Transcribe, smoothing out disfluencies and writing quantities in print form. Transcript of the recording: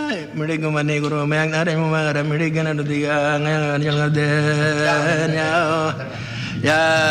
Mirigo mani guru mayang nare mumara mirigana dudiga ngayang jangan den ya